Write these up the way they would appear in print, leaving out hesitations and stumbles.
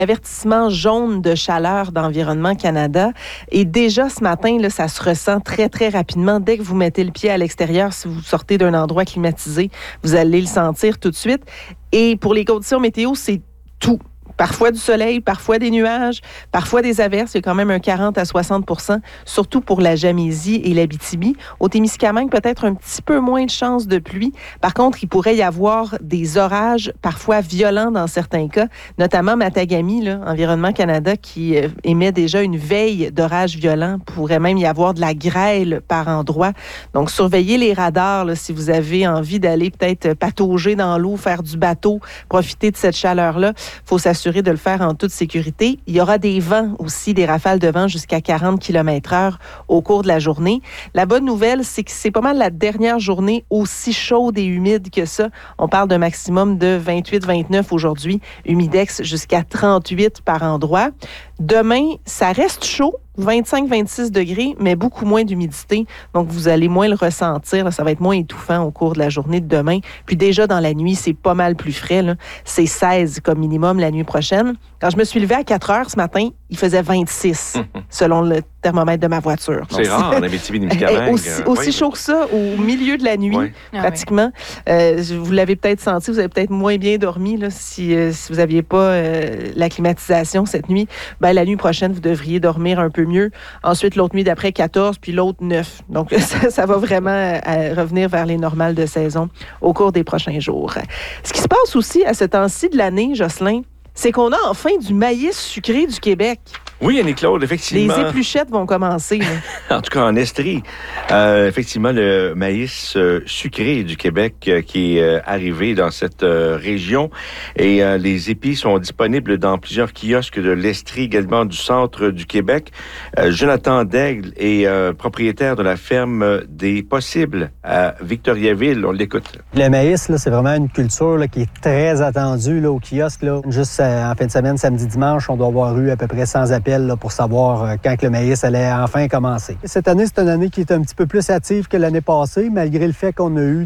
Avertissement jaune de chaleur d'Environnement Canada. Et déjà ce matin, là, ça se ressent très, très rapidement. Dès que vous mettez le pied à l'extérieur, si vous sortez d'un endroit climatisé, vous allez le sentir tout de suite. Et pour les conditions météo, c'est tout. Parfois du soleil, parfois des nuages, parfois des averses. Il y a quand même un 40 à 60 %, surtout pour la Gamésie et l'Abitibi. Au Témiscamingue, peut-être un petit peu moins de chances de pluie. Par contre, il pourrait y avoir des orages parfois violents dans certains cas, notamment Matagami, là, Environnement Canada, qui émet déjà une veille d'orages violents. Pourrait même y avoir de la grêle par endroits. Donc, surveillez les radars là, si vous avez envie d'aller peut-être patauger dans l'eau, faire du bateau, profiter de cette chaleur-là. Il faut s'assurer de le faire en toute sécurité. Il y aura des vents aussi, des rafales de vent jusqu'à 40 km/h au cours de la journée. La bonne nouvelle, c'est que c'est pas mal la dernière journée aussi chaude et humide que ça. On parle d'un maximum de 28-29 aujourd'hui, humidex jusqu'à 38 par endroit. Demain, ça reste chaud, 25-26 degrés, mais beaucoup moins d'humidité. Donc, vous allez moins le ressentir. Là, ça va être moins étouffant au cours de la journée de demain. Puis déjà, dans la nuit, c'est pas mal plus frais. Là. C'est 16 comme minimum la nuit prochaine. Quand je me suis levée à 4 heures ce matin, il faisait 26 selon le thermomètre de ma voiture. C'est rare en Abitibi-Témiscamingue. Aussi chaud que ça, au milieu de la nuit, pratiquement. Vous l'avez peut-être senti, vous avez peut-être moins bien dormi là, si vous n'aviez pas la climatisation cette nuit. Ben, la nuit prochaine, vous devriez dormir un peu mieux. Ensuite, l'autre nuit d'après, 14, puis l'autre, 9. Donc, ça va vraiment revenir vers les normales de saison au cours des prochains jours. Ce qui se passe aussi à ce temps-ci de l'année, Jocelyn, c'est qu'on a enfin du maïs sucré du Québec. Oui, Annie-Claude, effectivement. Les épluchettes vont commencer. En tout cas, en Estrie. Effectivement, le maïs sucré du Québec qui est arrivé dans cette région. Et les épis sont disponibles dans plusieurs kiosques de l'Estrie, également du centre du Québec. Jonathan Daigle est propriétaire de la ferme des Possibles à Victoriaville. On l'écoute. Le maïs, là, c'est vraiment une culture là, qui est très attendue là, au kiosque. Là. Juste en fin de semaine, samedi, dimanche, on doit avoir eu à peu près 100 appels là, pour savoir quand que le maïs allait enfin commencer. Cette année, c'est une année qui est un petit peu plus hâtive que l'année passée, malgré le fait qu'on a eu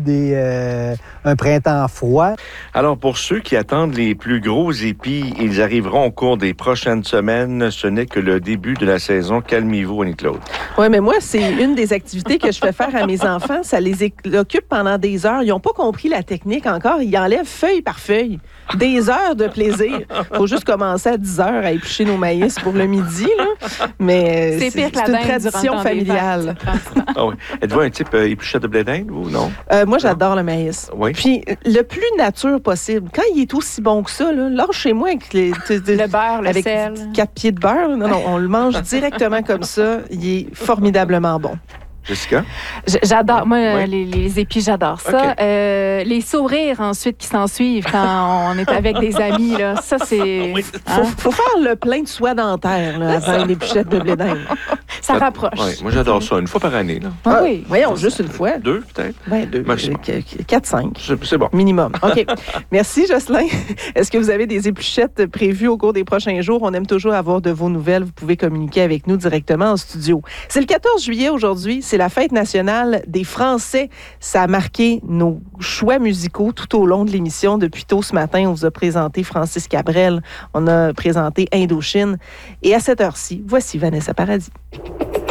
un printemps froid. Alors, pour ceux qui attendent les plus gros épis, ils arriveront au cours des prochaines semaines. Ce n'est que le début de la saison. Calmez-vous, Annie-Claude. Oui, mais moi, c'est une des activités que je fais faire à mes enfants. Ça les occupe pendant des heures. Ils n'ont pas compris la technique encore. Ils enlèvent feuille par feuille. Des heures de plaisir. Il faut juste commencer à 10 heures à éplucher nos maïs pour le midi. Là. Mais c'est une tradition familiale. Ah oui. Êtes-vous un type épluchette de blé d'Inde ou non? Moi, j'adore le maïs. Oui. Puis, le plus nature possible. Quand il est aussi bon que ça, là chez moi, avec le beurre, le sel. Avec 4 pieds de beurre, non, on le mange directement comme ça. Il est formidablement bon. Jessica? J'adore. Moi, les épis, j'adore ça. Okay. Les sourires ensuite qui s'en suivent quand on est avec des amis, là, ça, c'est... Faut faire le plein de soie dentaire là, avant une épluchette de blé d'Inde. Ça rapproche. Ouais, moi, j'adore ça. Une fois par année. Là. Oui. Voyons, juste une fois. 2, peut-être? Ben, 2. 4-5. C'est bon. Minimum. OK. Merci, Jocelyn. Est-ce que vous avez des épluchettes prévues au cours des prochains jours? On aime toujours avoir de vos nouvelles. Vous pouvez communiquer avec nous directement en studio. C'est le 14 juillet aujourd'hui. C'est la fête nationale des Français. Ça a marqué nos choix musicaux tout au long de l'émission. Depuis tôt ce matin, on vous a présenté Francis Cabrel. On a présenté Indochine. Et à cette heure-ci, voici Vanessa Paradis.